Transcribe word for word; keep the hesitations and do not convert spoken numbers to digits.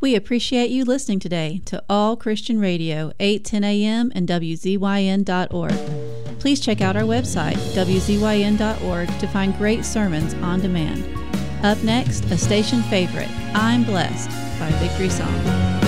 We appreciate you listening today to All Christian Radio, eight ten a m and W Z Y N dot org. Please check out our website, W Z Y N dot org, to find great sermons on demand. Up next, a station favorite, I'm Blessed, by Victory Song.